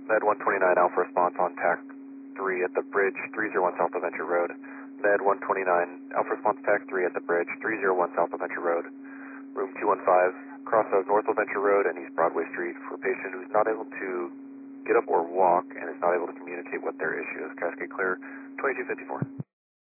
Med 129 Alpha response on TAC 3 at the bridge 301 South of Venture Road. Med 129 Alpha response TAC 3 at the bridge 301 South of Venture Road. Room 215, cross of North of Venture Road and East Broadway Street for a patient who's not able to get up or walk and is not able to communicate what their issue is. Cascade clear, 2254.